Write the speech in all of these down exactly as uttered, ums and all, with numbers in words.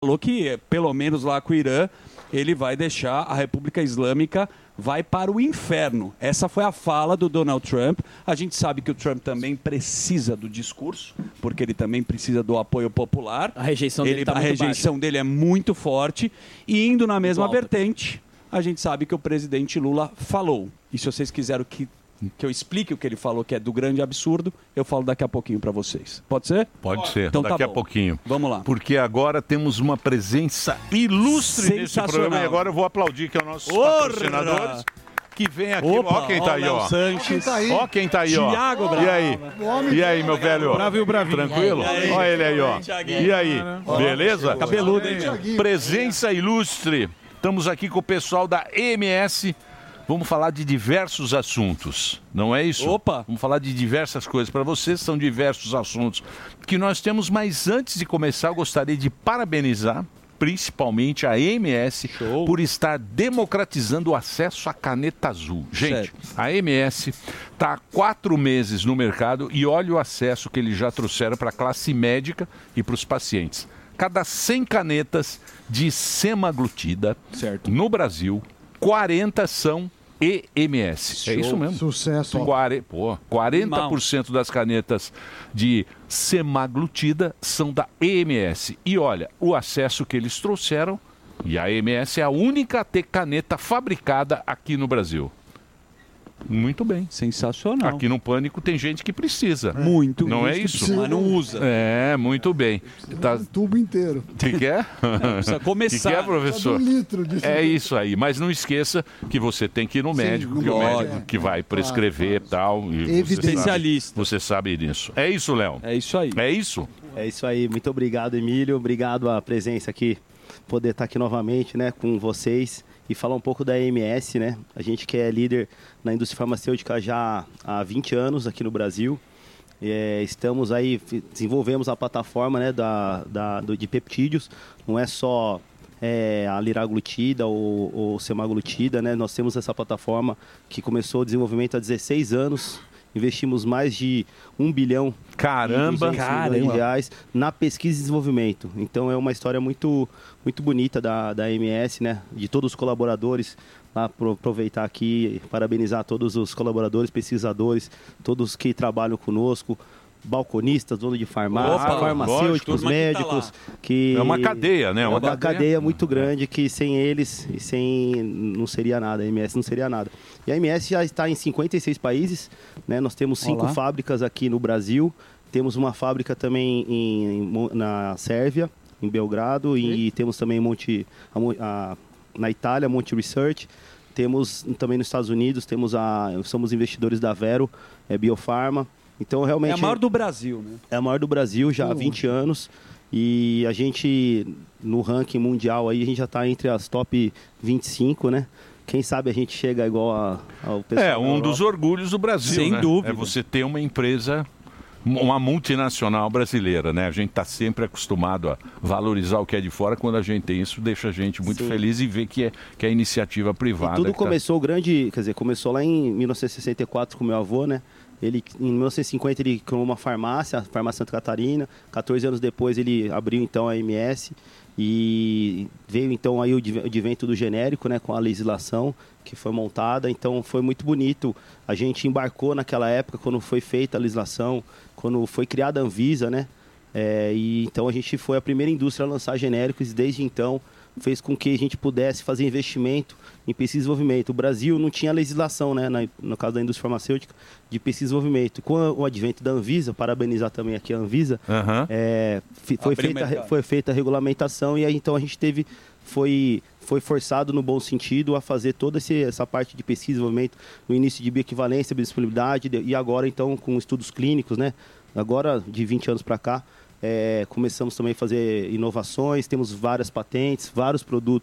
falou que, pelo menos lá com o Irã, ele vai deixar a República Islâmica vai para o inferno. Essa foi a fala do Donald Trump. A gente sabe que o Trump também precisa do discurso, porque ele também precisa do apoio popular. A rejeição dele ele, tá A muito rejeição baixa. dele é muito forte. E indo na mesma Muito alta. vertente, a gente sabe que o presidente Lula falou. E se vocês quiserem que, que eu explique o que ele falou, que é do grande absurdo, eu falo daqui a pouquinho para vocês. Pode ser? Pode ser, Então daqui tá a bom. pouquinho. Vamos lá. Porque agora temos uma presença ilustre nesse Sensacional. programa. E agora eu vou aplaudir que é os nossos Orra! patrocinadores. Que vem aqui, Opa, ó quem tá ó aí, Léo ó. Sanches. Ó quem tá aí, ó. Thiago Bravo. E aí? E aí, meu velho? Bravo e o Bravinho. Tranquilo? E aí? Olha ele aí, ó. Thiaguinho. E aí? Beleza? Cabeludo, hein, meu? Presença ilustre. Estamos aqui com o pessoal da E M S. Vamos falar de diversos assuntos, não é isso? Opa! Vamos falar de diversas coisas. Para vocês são diversos assuntos que nós temos, mas antes de começar, eu gostaria de parabenizar principalmente a E M S Show. por estar democratizando o acesso à caneta azul. Gente, Certo. a E M S está há quatro meses no mercado e olha o acesso que eles já trouxeram para a classe médica e para os pacientes. Cada cem canetas de semaglutida Certo. no Brasil, quarenta são E M S. É isso mesmo. Sucesso. Quare... Pô, quarenta por cento das canetas de semaglutida são da E M S. E olha, o acesso que eles trouxeram, e a E M S é a única a ter caneta fabricada aqui no Brasil. Muito bem. Sensacional. Aqui no Pânico tem gente que precisa. Muito. Não é gente que isso? precisa. Mas não usa. É, muito bem. Tá... Um tubo inteiro. Que que é? Precisa começar. Que que é, Só professor? de um litro disso. É isso aí, mas não esqueça que você tem que ir no médico, no que o médico, médico é. que vai prescrever e tal. E você Evidente. sabe, Especialista. você sabe disso. É isso, Léo? É isso aí. É isso? É isso aí, muito obrigado, Emílio. Obrigado a presença aqui, poder estar aqui novamente, né, com vocês e falar um pouco da E M S, né? A gente que é líder na indústria farmacêutica já há vinte anos aqui no Brasil. É, estamos aí, fi- desenvolvemos a plataforma, né, da, da, do- de peptídeos. Não é só é, a liraglutida ou, ou semaglutida, né? Nós temos essa plataforma que começou o desenvolvimento há dezesseis anos. Investimos mais de um bilhão Caramba! e duzentos milhões de reais na pesquisa e desenvolvimento. Então é uma história muito, muito bonita da, da E M S, né? De todos os colaboradores. Lá, pro- aproveitar aqui e parabenizar todos os colaboradores, pesquisadores, todos que trabalham conosco, balconistas, donos de farmácia, Opa, farmacêuticos, lógico, turma que tá médicos. Que É uma cadeia, né? é Uma uma cadeia, cadeia muito grande que sem eles e sem não seria nada, a M S não seria nada. E a M S já está em cinquenta e seis países, né? Nós temos cinco Olá. fábricas aqui no Brasil, temos uma fábrica também em, em Mo- na Sérvia, em Belgrado, e temos também em Monte, a Mo- a- na Itália, Monte Research. Temos também nos Estados Unidos, temos a, somos investidores da Vero, é Biofarma. Então, É realmente, a maior do Brasil, né? é a maior do Brasil já há vinte anos. E a gente, no ranking mundial, aí, a gente já está entre as top vinte e cinco, né? Quem sabe a gente chega igual a, ao pessoal. É, da um Europa. dos orgulhos do Brasil, Sem né? dúvida. É você ter uma empresa, uma multinacional brasileira, né? A gente está sempre acostumado a valorizar o que é de fora. Quando a gente tem isso, deixa a gente muito Sim. feliz e ver que é, que é iniciativa privada. E tudo que tá- começou grande, quer dizer, começou lá em mil novecentos e sessenta e quatro com meu avô, né? Ele, em mil novecentos e cinquenta ele criou uma farmácia, a Farmácia Santa Catarina. quatorze anos depois ele abriu então a M S e veio então aí o adv- advento do genérico, né, com a legislação que foi montada. Então foi muito bonito. A gente embarcou naquela época quando foi feita a legislação, quando foi criada a Anvisa, né? É, e então a gente foi a primeira indústria a lançar genéricos e desde então fez com que a gente pudesse fazer investimento em pesquisa e desenvolvimento. O Brasil não tinha legislação, né, na- no caso da indústria farmacêutica, de pesquisa e desenvolvimento. Com o advento da Anvisa, parabenizar também aqui a Anvisa, Aham. é, fi- foi, Abriu feita, mercado. foi feita a regulamentação e aí então a gente teve, foi, foi forçado no bom sentido a fazer toda esse- essa parte de pesquisa e desenvolvimento no início de bioequivalência, biodisponibilidade de- e agora então com estudos clínicos, né? Agora de vinte anos para cá, é, começamos também a fazer inovações, temos várias patentes, vários produtos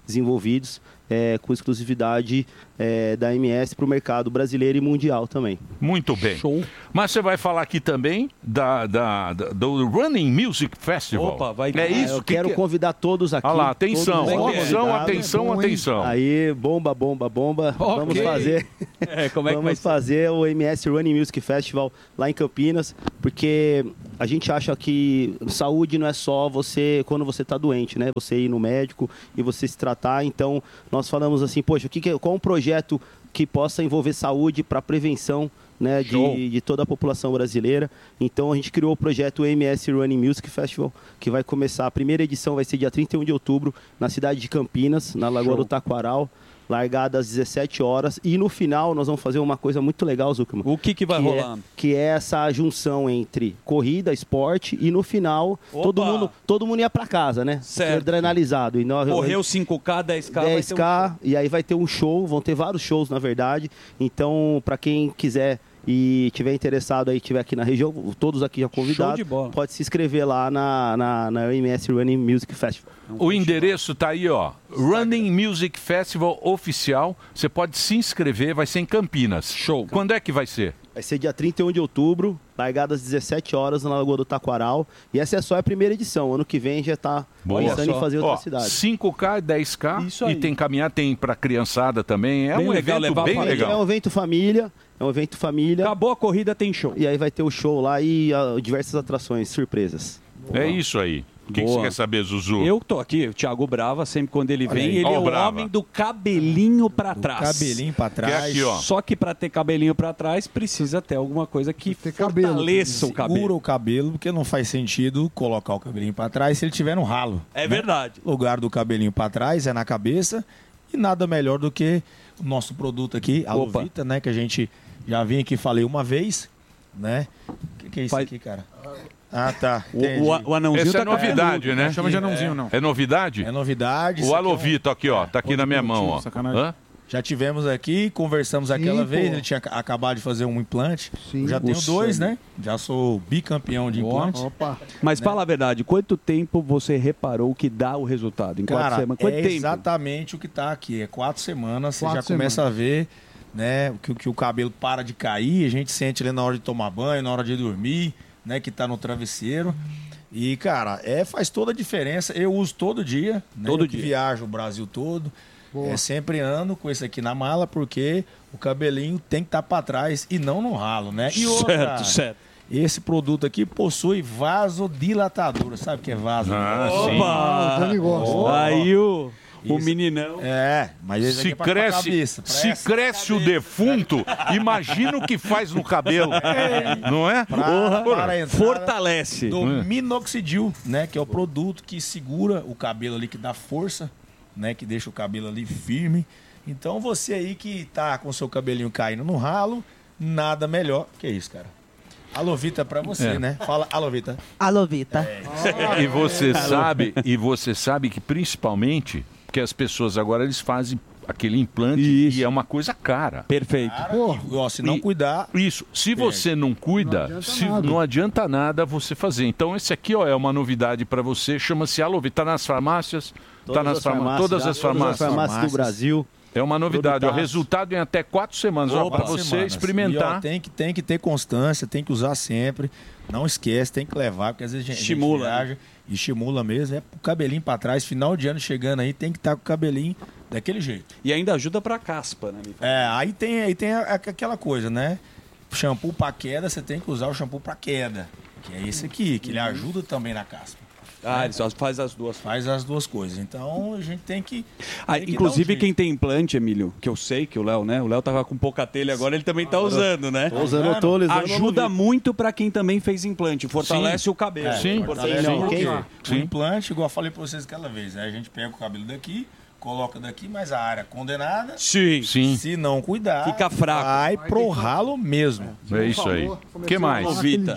desenvolvidos é, com exclusividade é, da M S para o mercado brasileiro e mundial também. Muito bem. Show. Mas você vai falar aqui também da, da, da- do Running Music Festival. Opa, vai É isso? Eu que quero que- convidar todos aqui. Olha lá, atenção, todos os atenção, convidados. atenção, atenção. Aí, bomba, bomba, bomba. Vamos fazer. É, como é que vai Vamos ser? fazer o M S Running Music Festival lá em Campinas, porque a gente acha que saúde não é só você quando você está doente, né? Você ir no médico e você se tratar. Então, nós falamos assim, poxa, o que que é- qual um projeto que possa envolver saúde para prevenção, né, de, de toda a população brasileira. Então a gente criou o projeto M S Running Music Festival, que vai começar, a primeira edição vai ser dia trinta e um de outubro, na cidade de Campinas, na Lagoa Show. do Taquaral, largada às dezessete horas. E no final nós vamos fazer uma coisa muito legal, Zuckerman. O que, que vai que rolar? É, que é essa junção entre corrida, esporte e no final todo Opa! mundo, todo mundo ia para casa, né? Certo. Adrenalizado. E nós, Correu cinco K, dez K, vai dez ter um K, e aí vai ter um show, vão ter vários shows na verdade. Então, para quem quiser e tiver interessado aí, tiver aqui na região, todos aqui já convidados, de bola. pode se inscrever lá na, na, na M S Running Music Festival. O endereço tá aí, ó. Running Music Festival Oficial. Você pode se inscrever, vai ser em Campinas. Show. Quando é que vai ser? Vai ser dia trinta e um de outubro, largada às dezessete horas na Lagoa do Taquaral. E essa é só a primeira edição. Ano que vem já está pensando em fazer Ó, outra cidade. cinco K, dez K. Isso E aí. tem caminhar, tem pra criançada também. É Bem um legal, evento levar a bem família. legal. É um evento família, é um evento família. Acabou a corrida, tem show. E aí vai ter o show lá e ah, diversas atrações, surpresas. É isso aí. O que, que Boa. você quer saber, Zuzu? Eu tô aqui, o Thiago Brava, sempre quando ele vem, aí. ele Ó é o o Brava. homem do cabelinho pra trás. Cabelinho pra Que é trás. aqui, ó. Só que pra ter cabelinho pra trás, precisa ter alguma coisa que ter cabelo. fortaleça o Segura cabelo. o cabelo, porque não faz sentido colocar o cabelinho pra trás se ele tiver no ralo. É verdade. O lugar do cabelinho pra trás é na cabeça e nada melhor do que o nosso produto aqui, a Opa. Lovita, né? Que a gente já vim aqui e falei uma vez, né? O que, que é isso Faz- aqui, cara? Ah, tá. O, entendi. o, o anãozinho Essa é tá novidade, cabeludo. né? Chama de anãozinho, não. É novidade? É novidade. isso O aqui é um- Alovito aqui, ó. Tá aqui na minha mão, ó. Sacanagem. Hã? Já tivemos aqui, conversamos aquela Sim, vez, pô. ele tinha ac- acabado de fazer um implante. Sim. Eu já tenho Nossa. dois, né? Já sou bicampeão de implante. Opa. Mas fala a verdade, quanto tempo você reparou que dá o resultado? Em quatro Cara, semanas? Quanto é tempo? exatamente o que está aqui. É quatro semanas, Quatro você já começa a ver, né, que, que o cabelo para de cair, a gente sente ali na hora de tomar banho, na hora de dormir, né, que tá no travesseiro. E, cara, é, faz toda a diferença. Eu uso todo dia, né? Todo eu que dia. viajo o Brasil todo. Boa. É, sempre ando com esse aqui na mala, porque o cabelinho tem que estar para trás e não no ralo, né? E outra, Certo, certo. esse produto aqui possui vasodilatador. Sabe o que é vaso? Ah, Ah, o Dani gosta. Aí o, o Isso. meninão... É, mas esse aqui Se é pra- pra cresce, cabeça, pra se essa cresce o defunto, imagina o que faz no cabelo. Não é? Pra, para a entrada Fortalece. do É. minoxidil, né? Que é o produto que segura o cabelo ali, que dá força, né? Que deixa o cabelo ali firme. Então você aí que tá com o seu cabelinho caindo no ralo, nada melhor que isso, cara. Alovita pra você, É. né? Fala, Alovita. Alovita. E você sabe, e você sabe que principalmente, porque as pessoas agora eles fazem aquele implante Isso. e é uma coisa cara. Perfeito. Pô, Ó, se não E- cuidar, Isso. Se você não cuida, Não adianta se- nada. não adianta nada você fazer. Então esse aqui ó, é uma novidade para você, chama-se Alovita. Tá nas farmácias, tá nas as farmácias, farmácias, todas já, as farmácias. farmácias Farmácias. do Brasil. É uma novidade. O Produtaço. resultado em até quatro semanas. Ó, Opa. para você semanas. experimentar. E, ó, tem, que, tem que ter constância, tem que usar sempre. Não esquece, tem que levar, porque às vezes a gente, Estimula, a gente viaja e estimula mesmo. É o cabelinho pra trás, final de ano chegando aí, tem que estar com o cabelinho daquele jeito. E ainda ajuda pra caspa, né? me fala. É, aí tem, aí tem a- a- aquela coisa, né? Shampoo pra queda, você tem que usar o shampoo pra queda. Que é esse aqui, que ele ajuda também na caspa. Ah, ele só faz as duas. Faz as duas coisas. Então a gente tem que. Ah, tem que dar um inclusive jeito. quem tem implante, Emílio, que eu sei que o Léo, né? O Léo tava com pouca telha agora, ele também tá usando, né? Tô usando, eu tô usando. Ajuda muito pra quem também fez implante, fortalece o cabelo. É, Sim. fortalece Sim, o quê? sim. O implante, igual eu falei pra vocês aquela vez, aí a gente pega o cabelo daqui, coloca daqui, mas a área condenada, Sim. Sim. se não cuidar, Fica fraco. vai pro ralo mesmo. É isso aí. O que mais? Naquele Vita. dia.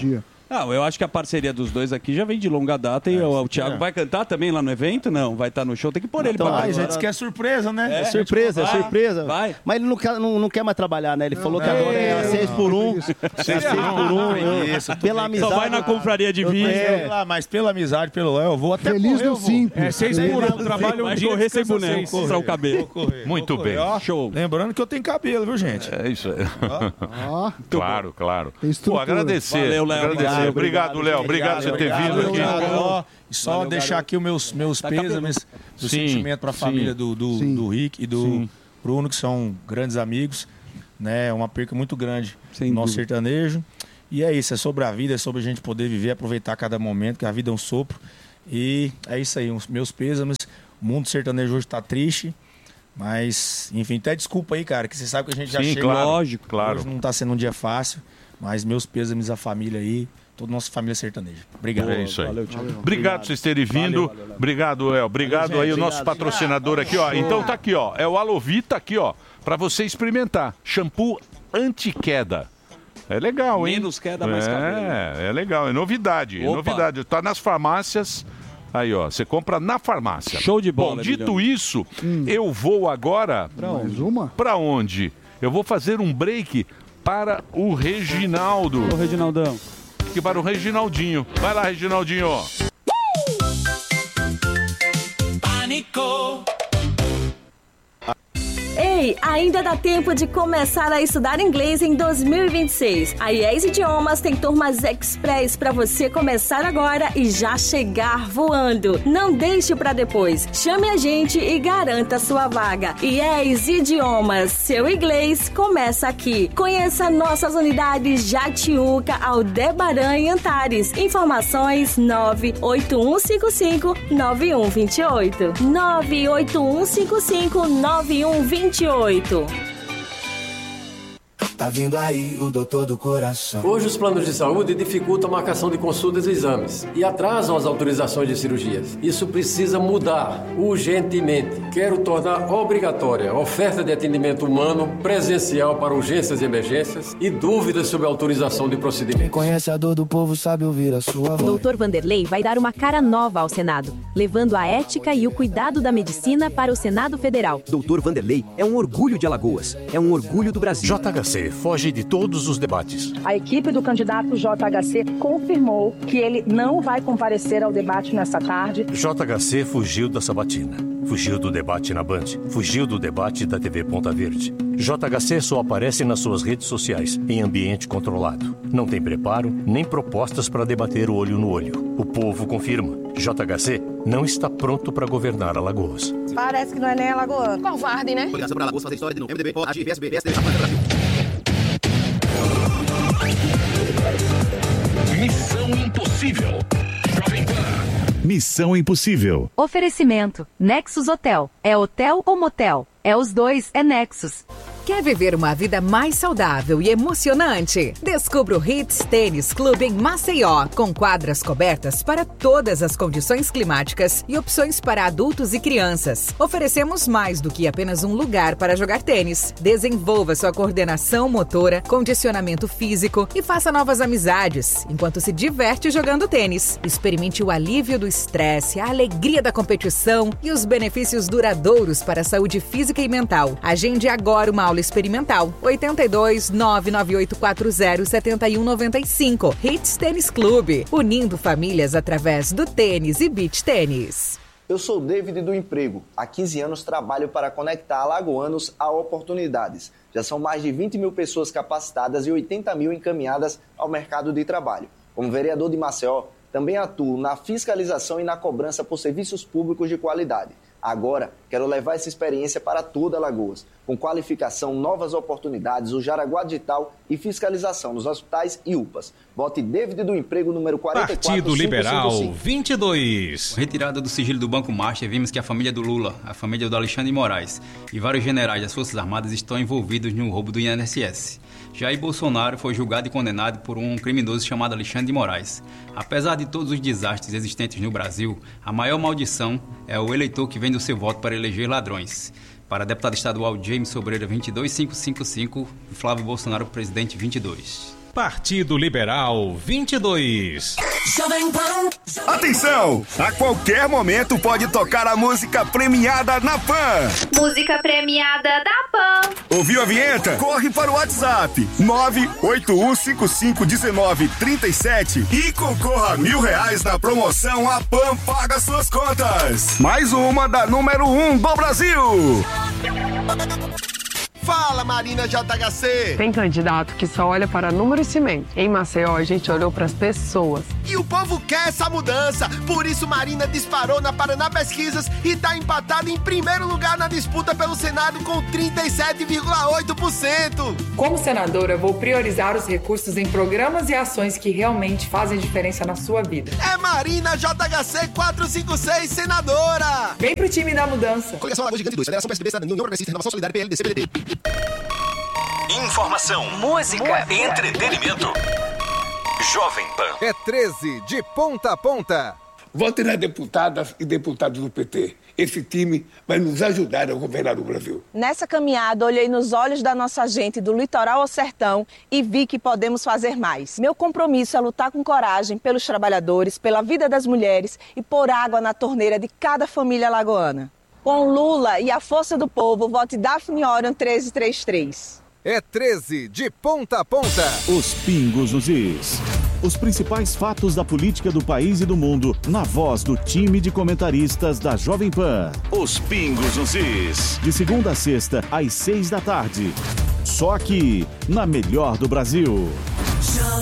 Não, eu acho que a parceria dos dois aqui já vem de longa data e é, o, o Thiago é. vai cantar também lá no evento? Não, vai estar no show, tem que pôr ele então, pra a gente quer surpresa, né? É, é surpresa, vai, é surpresa. Vai. Mas ele não quer, não, não quer mais trabalhar, né? Ele não, falou não, que agora é seis por um. seis por um. Isso, pela amizade. Só vai na confraria de vinho. É. Lá, mas pela amizade, pelo Léo, eu vou até Feliz correr. no simples. É seis por um. Trabalho vai um dia. correr sem boneco, mostrar o cabelo. Muito bem. Ó, show. Lembrando que eu tenho cabelo, viu, gente? É isso aí. Ó, claro, claro. Pô, agradecer. Valeu, Léo. Agradecer. Obrigado, Léo. Obrigado por ter vindo aqui. Ó, e só Valeu, deixar garoto. aqui os meus, meus Tá pêsames do sim, sentimento para a sim. família do, do, Sim. do Rick e do Sim. Bruno, que são grandes amigos. Né? É uma perca muito grande Sem no nosso dúvida. sertanejo. E é isso, é sobre a vida, é sobre a gente poder viver, aproveitar cada momento, que a vida é um sopro. E é isso aí, os meus pêsames. O mundo sertanejo hoje tá triste. Mas, enfim, até desculpa aí, cara, que você sabe que a gente já Sim, chega. claro, Lógico. claro. Hoje não tá sendo um dia fácil, mas meus pêsames à família aí, toda a nossa família sertaneja. Obrigado. É isso aí. Valeu, Thiago. Obrigado por vocês terem vindo. Valeu, valeu, Léo. Obrigado, Léo. Obrigado Valeu, aí, gente. o nosso Obrigado. patrocinador aqui, ó. Então tá aqui, ó. É o Alovita aqui, ó. Pra você experimentar. Shampoo anti-queda. É legal, hein? Menos queda, mais cabelo. É, é legal. É novidade. É Opa. novidade. Tá nas farmácias. Aí, ó. Você compra na farmácia. Show de bola, Bom, dito Emiliano. isso, eu vou agora... mais uma? Pra onde? Eu vou fazer um break para o Reginaldo. Ô, Reginaldão. Aqui para o Reginaldinho. Vai lá, Reginaldinho. Pânico. Ei, ainda dá tempo de começar a estudar inglês em dois mil e vinte e seis. A I E S Idiomas tem turmas express para você começar agora e já chegar voando. Não deixe para depois. Chame a gente e garanta sua vaga. I E S Idiomas, seu inglês começa aqui. Conheça nossas unidades Jatiuca, Aldebaran e Antares. Informações nove oito um cinco cinco nove um dois oito. nove oito um cinco cinco nove um dois oito. Tá vindo aí o doutor do coração. Hoje os planos de saúde dificultam a marcação de consultas e exames e atrasam as autorizações de cirurgias. Isso precisa mudar urgentemente. Quero tornar obrigatória a oferta de atendimento humano presencial para urgências e emergências e dúvidas sobre a autorização de procedimentos. Quem conhece a dor do povo sabe ouvir a sua voz. doutor Vanderlei vai dar uma cara nova ao Senado, levando a ética e o cuidado da medicina para o Senado Federal. doutor Vanderlei é um orgulho de Alagoas, é um orgulho do Brasil. J H C foge de todos os debates. A equipe do candidato J H C confirmou que ele não vai comparecer ao debate nesta tarde. J H C fugiu da sabatina, fugiu do debate na Band, fugiu do debate da T V Ponta Verde. J H C só aparece nas suas redes sociais, em ambiente controlado. Não tem preparo, nem propostas para debater o olho no olho. O povo confirma. J H C não está pronto para governar Alagoas. Parece que não é nem alagoano. Covarde, né? Obrigação para Alagoas fazer história de novo. M D B, P O, A G I, P S B, P S D, Brasil. Missão Impossível. Jovem Pan. Missão Impossível. Oferecimento: Nexus Hotel. É hotel ou motel? É os dois, é Nexus. Quer viver uma vida mais saudável e emocionante? Descubra o Hits Tênis Clube em Maceió, com quadras cobertas para todas as condições climáticas e opções para adultos e crianças. Oferecemos mais do que apenas um lugar para jogar tênis. Desenvolva sua coordenação motora, condicionamento físico e faça novas amizades, enquanto se diverte jogando tênis. Experimente o alívio do estresse, a alegria da competição e os benefícios duradouros para a saúde física e mental. Agende agora uma aula experimental. oito dois nove nove oito quatro zero sete um nove cinco. Hits Tênis Clube, unindo famílias através do tênis e beach tênis. Eu sou David do Emprego. Há quinze anos trabalho para conectar alagoanos a oportunidades. Já são mais de vinte mil pessoas capacitadas e oitenta mil encaminhadas ao mercado de trabalho. Como vereador de Maceió, também atuo na fiscalização e na cobrança por serviços públicos de qualidade. Agora, quero levar essa experiência para toda Alagoas, com qualificação, novas oportunidades, o Jaraguá Digital e fiscalização nos hospitais e U P As. Vote David do Emprego, número quarenta e quatro Partido Liberal quinhentos e cinquenta e cinco. vinte e dois. Retirada do sigilo do Banco Master, vimos que a família do Lula, a família do Alexandre de Moraes e vários generais das Forças Armadas estão envolvidos no roubo do I N S S. Jair Bolsonaro foi julgado e condenado por um criminoso chamado Alexandre de Moraes. Apesar de todos os desastres existentes no Brasil, a maior maldição é o eleitor que vende o seu voto para eleger ladrões. Para deputado estadual James Sobreira vinte e dois mil quinhentos e cinquenta e cinco, Flávio Bolsonaro, presidente vinte e dois. Partido Liberal vinte e dois. Atenção! A qualquer momento pode tocar a música premiada na Pan. Música premiada da Pan. Ouviu a vinheta? Corre para o WhatsApp nove oito um cinco cinco um nove três sete e concorra a mil reais na promoção A Pan Paga Suas Contas. Mais uma da número um do Brasil. Fala, Marina J H C! Tem candidato que só olha para número e cimento. Em Maceió, a gente olhou para as pessoas. E o povo quer essa mudança. Por isso, Marina disparou na Paraná Pesquisas e está empatada em primeiro lugar na disputa pelo Senado com trinta e sete vírgula oito por cento. Como senadora, vou priorizar os recursos em programas e ações que realmente fazem diferença na sua vida. É Marina J H C quatrocentos e cinquenta e seis, senadora! Vem pro time da mudança. Coligação Lagoa Gigante dois, Federação P S D B, Cidadania, União Progressista, Renovação Solidária, P L D C, P D T. Informação, música, Música. entretenimento. Jovem Pan. É treze de ponta a ponta. Votem nas deputadas e deputados do P T. Esse time vai nos ajudar a governar o Brasil. Nessa caminhada, olhei nos olhos da nossa gente do litoral ao sertão e vi que podemos fazer mais. Meu compromisso é lutar com coragem pelos trabalhadores, pela vida das mulheres e pôr água na torneira de cada família alagoana. Com Lula e a força do povo, vote Daphne Orion treze trinta e três. É treze de ponta a ponta. Os pingos nos is. Os principais fatos da política do país e do mundo na voz do time de comentaristas da Jovem Pan. Os pingos nos is. De segunda a sexta, às seis da tarde. Só aqui, na melhor do Brasil.